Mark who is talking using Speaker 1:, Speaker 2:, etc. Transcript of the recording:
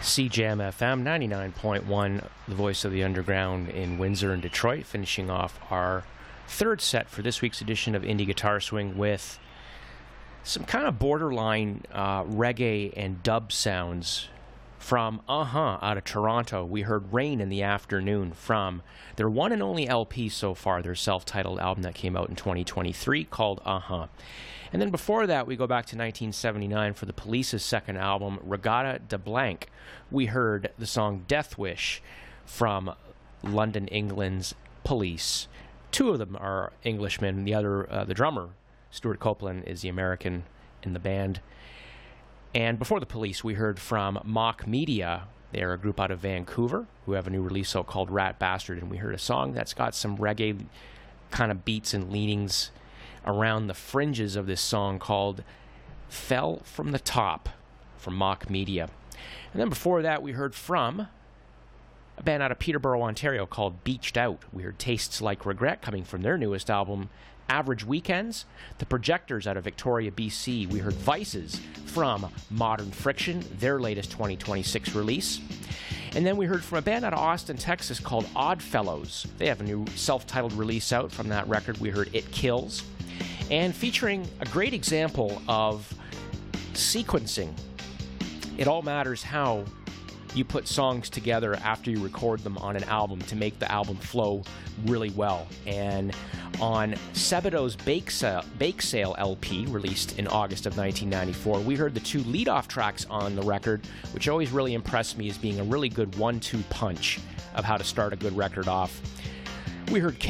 Speaker 1: CJAM FM 99.1, the voice of the underground in Windsor and Detroit, finishing off our third set for this week's edition of Indie Guitar Swing with some kind of borderline reggae and dub sounds from out of Toronto. We heard Rain in the Afternoon from their one and only LP so far, their self-titled album that came out in 2023 called And then before that, we go back to 1979 for the Police's second album, Regatta de Blanc. We heard the song Death Wish from London, England's Police. Two of them are Englishmen. The other, the drummer, Stuart Copeland, is the American in the band. And before the Police, we heard from Mock Media. They're a group out of Vancouver who have a new release called Rat Bastard. And we heard a song that's got some reggae kind of beats and leanings around the fringes of this song called Fell from the Top from Mock Media. And then before that, we heard from a band out of Peterborough, Ontario called Beached Out. We heard Tastes Like Regret coming from their newest album, Average Weekends. The Projectors out of Victoria, BC. We heard Vices from Modern Friction, their latest 2026 release. And then we heard from a band out of Austin, Texas called Oddfellows. They have a new self-titled release out from that record. We heard It Kills. And featuring a great example of sequencing. It all matters how you put songs together after you record them on an album to make the album flow really well. And on Sebado's Bake Sale LP, released in August of 1994, we heard the two lead-off tracks on the record, which always really impressed me as being a really good 1-2 punch of how to start a good record off. We heard